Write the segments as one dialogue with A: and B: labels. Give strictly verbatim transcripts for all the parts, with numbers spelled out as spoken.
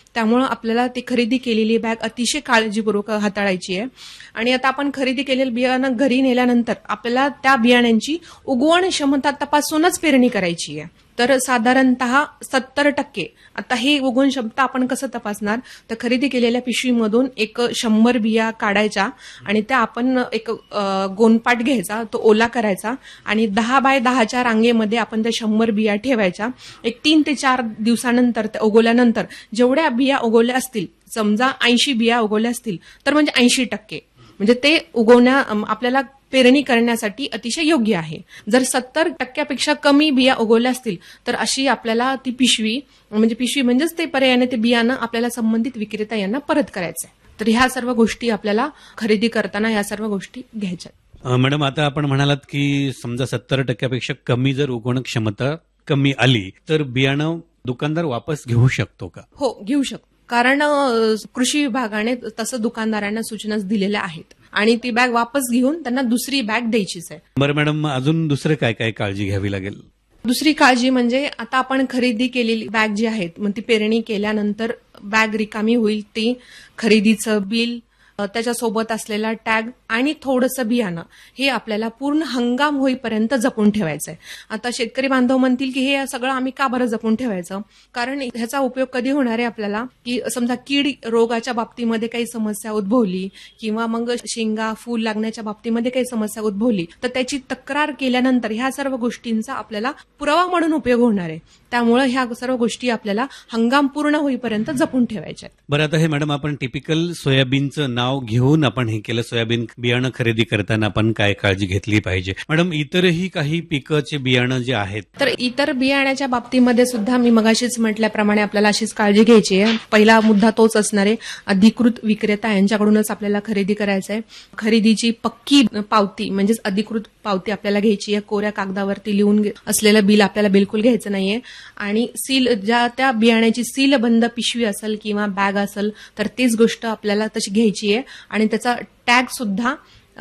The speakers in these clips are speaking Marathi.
A: त्यामुळे आपल्याला ती खरेदी केलेली बॅग अतिशय काळजीपूर्वक हाताळायची आहे. आणि आता आपण खरेदी केलेलं बियाणं घरी नेल्यानंतर आपल्याला त्या बियाण्यांची उगवण क्षमता तपासूनच पेरणी करायची आहे. तर साधारणतः सत्तर टक्के आता हे उगवण क्षमता आपण कसं तपासणार, तर खरेदी केलेल्या पिशवीमधून एक शंभर बिया काढायच्या आणि त्या आपण एक गोनपाट घ्यायचा, तो ओला करायचा आणि दहा बाय दहाच्या रांगेमध्ये आपण त्या शंभर बिया ठेवायच्या. एक तीन ते चार दिवसानंतर त्या उगवल्यानंतर जेवढ्या बिया उगवल्या असतील, समजा ऐंशी बिया उगवल्या असतील तर म्हणजे ऐंशी टक्के म्हणजे ते उगवण्या आपल्याला पेरणी करण्यासाठी अतिशय योग्य आहे. जर सत्तर टक्क्यापेक्षा कमी बिया उगवल्या असतील तर अशी आपल्याला ती पिशवी म्हणजे पिशवी म्हणजेच ते पर्यायाने ते बियाणं आपल्याला संबंधित विक्रेता यांना परत करायचं आहे. तर ह्या सर्व गोष्टी आपल्याला खरेदी करताना या सर्व गोष्टी घ्यायच्या.
B: मॅडम, आता आपण म्हणालात की समजा सत्तर टक्क्यापेक्षा कमी जर उगवण क्षमता कमी आली तर बियाणं दुकानदार वापस घेऊ शकतो का?
A: हो, घेऊ शकतो. कारण कृषी विभागाने तसं दुकानदारांना सूचना दिलेल्या आहेत आणि ती बॅग वापस घेऊन त्यांना दुसरी बॅग द्यायचीच आहे.
B: बरं मॅडम, अजून दुसरं काय काय काळजी घ्यावी लागेल?
A: दुसरी काळजी म्हणजे आता आपण खरेदी केलेली बॅग जी आहेत, मग ती पेरणी केल्यानंतर बॅग रिकामी होईल ती खरेदीचं बिल, त्याच्यासोबत असलेला टॅग आणि थोडंसं बियाणं हे आपल्याला पूर्ण हंगाम होईपर्यंत जपून ठेवायचं आहे. आता शेतकरी बांधव म्हणतील की हे सगळं आम्ही का बरं जपून ठेवायचं, कारण ह्याचा उपयोग कधी होणार आहे आपल्याला, की समजा कीड रोगाच्या बाबतीमध्ये काही समस्या उद्भवली किंवा मग शेंगा फूल लागण्याच्या बाबतीमध्ये काही समस्या उद्भवली तर त्याची तक्रार केल्यानंतर ह्या सर्व गोष्टींचा आपल्याला पुरावा म्हणून उपयोग होणार आहे. त्यामुळे ह्या सर्व गोष्टी आपल्याला हंगाम पूर्ण होईपर्यंत जपून ठेवायच्या.
B: बरं, आता हे मॅडम आपण टिपिकल सोयाबीनचं नाव घेऊन आपण हे केलं, सोयाबीन बियाणं खरेदी करताना आपण काय काळजी घेतली पाहिजे? मॅडम, इतरही काही पिकाचे बियाणं जे आहेत
A: तर इतर बियाण्याच्या बाबतीमध्ये सुद्धा मी मगाशीच म्हटल्याप्रमाणे आपल्याला अशीच काळजी घ्यायची आहे. पहिला मुद्दा तोच असणार आहे, अधिकृत विक्रेता यांच्याकडूनच आपल्याला खरेदी करायचं आहे. खरेदीची पक्की पावती म्हणजेच अधिकृत पावती आपल्याला घ्यायची आहे. कोऱ्या कागदावरती लिहून असलेलं बिल आपल्याला बिलकुल घ्यायचं नाहीये. आणि सील ज्या त्या बियाण्याची सीलबंद पिशवी असेल किंवा बॅग असेल तर तीच गोष्ट आपल्याला तशी घ्यायची आहे आणि त्याचा टॅग सुद्धा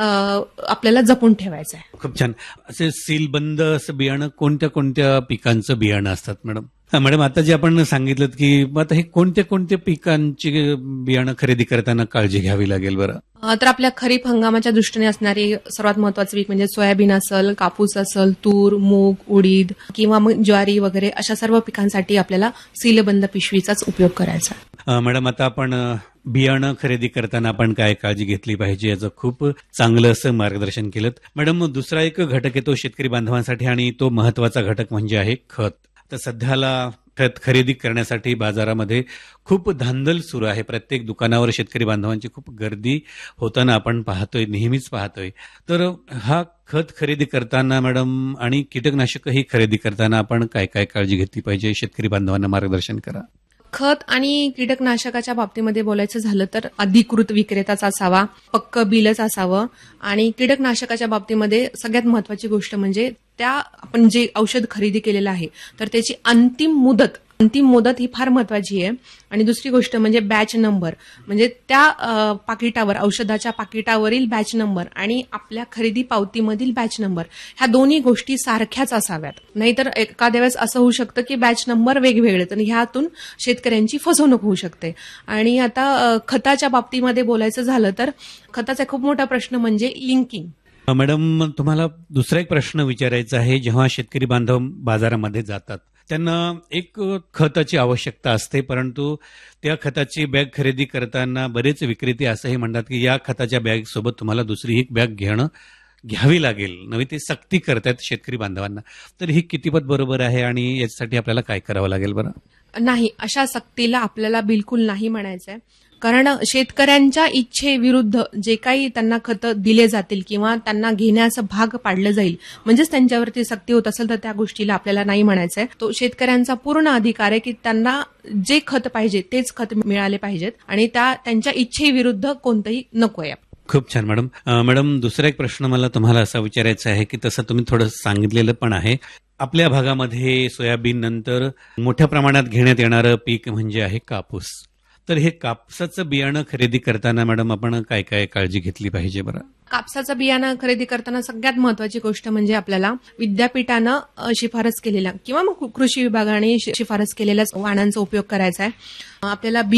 A: आपल्याला जपून ठेवायचं आहे.
B: खूप छान. असे सीलबंद असं बियाणं कोणत्या कोणत्या पिकांचं बियाणं असतात मॅडम? मॅडम, आता जे आपण सांगितलं की आता हे कोणत्या कोणत्या पिकांची बियाणं खरेदी करताना काळजी घ्यावी लागेल बरं?
A: तर आपल्या खरीप हंगामाच्या दृष्टीने असणारी सर्वात महत्वाचं पीक म्हणजे सोयाबीन असेल, कापूस असेल, तूर, मूग, उडीद किंवा मग ज्वारी वगैरे अशा सर्व पिकांसाठी आपल्याला सीलबंद पिशवीचाच उपयोग करायचा.
B: मॅडम, आता आपण बियाणं खरेदी करताना आपण काय काळजी घेतली पाहिजे याचं खूप चांगलं असं मार्गदर्शन केलं. मॅडम, दुसरा एक घटक येतो शेतकरी बांधवांसाठी आणि तो महत्वाचा घटक म्हणजे आहे खत. तर सध्याला खत खरेदी करण्यासाठी बाजारामध्ये खूप धांदल सुरू आहे. प्रत्येक दुकानावर शेतकरी बांधवांची खूप गर्दी होताना आपण पाहतोय, नेहमीच पाहतोय. तर हा खत खरेदी करताना मॅडम आणि कीटकनाशकही खरेदी करताना आपण काय काय काळजी घेतली पाहिजे? शेतकरी बांधवांना मार्गदर्शन करा.
A: खत आणि कीटकनाशकाच्या बाबतीमध्ये बोलायचं झालं तर अधिकृत विक्रेताच असावा, पक्क बिलच असावं. आणि कीटकनाशकाच्या बाबतीमध्ये सगळ्यात महत्वाची गोष्ट म्हणजे त्या आपण जे औषध खरेदी केलेलं आहे तर त्याची अंतिम मुदत अंतिम मुदत ही फार महत्वाची आहे. आणि दुसरी गोष्ट म्हणजे बॅच नंबर, म्हणजे त्या पाकिटावर औषधाच्या पाकिटावरील बॅच नंबर आणि आपल्या खरेदी पावतीमधील बॅच नंबर ह्या दोन्ही गोष्टी सारख्याच असाव्यात. नाहीतर एखाद्या वेळेस असं होऊ शकतं की बॅच नंबर वेगवेगळे, तर ह्यातून शेतकऱ्यांची फसवणूक होऊ शकते. आणि आता खताच्या बाबतीमध्ये बोलायचं झालं तर खताचा खूप मोठा प्रश्न म्हणजे लिंकिंग.
B: मॅडम, तुम्हाला दुसरा एक प्रश्न विचारायचा आहे. जेव्हा शेतकरी बांधव बाजारामध्ये जातात त्यांना एक खताची आवश्यकता असते, परंतु त्या खताची बॅग खरेदी करताना बरेच विक्रेते असंही म्हणतात की या खताच्या बॅग सोबत तुम्हाला दुसरी एक बॅग घेणं घ्यावी लागेल, नव्हे ते सक्ती करतात शेतकरी बांधवांना. तर ही कितीपत बरोबर आहे आणि याच्यासाठी आपल्याला काय करावं लागेल बरं?
A: नाही, अशा सक्तीला आपल्याला बिलकुल नाही म्हणायचंय. कारण शेतकऱ्यांच्या इच्छेविरुद्ध जे काही त्यांना खतं दिले जातील किंवा त्यांना घेण्याचं भाग पाडलं जाईल म्हणजेच त्यांच्यावरती सक्ती होत असेल तर त्या गोष्टीला आपल्याला नाही म्हणायचंय. तो शेतकऱ्यांचा पूर्ण अधिकार आहे की त्यांना जे खत पाहिजे तेच खत मिळाले पाहिजेत आणि त्या त्यांच्या इच्छेविरुद्ध कोणतंही नकोय.
B: खूप छान मॅडम. मॅडम, दुसरा एक प्रश्न मला तुम्हाला असा विचारायचा आहे की तसं तुम्ही थोडं सांगितलेलं पण आहे. आपल्या भागामध्ये सोयाबीन नंतर मोठ्या प्रमाणात घेण्यात येणारं पीक म्हणजे आहे कापूस. तर हे कापसाचं बियाणं खरेदी करताना मॅडम आपण काय काय काळजी घेतली पाहिजे बरं?
A: कापसाचं बियाणं खरेदी करताना सगळ्यात महत्वाची गोष्ट म्हणजे आपल्याला विद्यापीठानं शिफारस केलेल्या किंवा मग कृषी विभागाने शिफारस केलेल्या वाणांचा उपयोग करायचा आहे. आपल्याला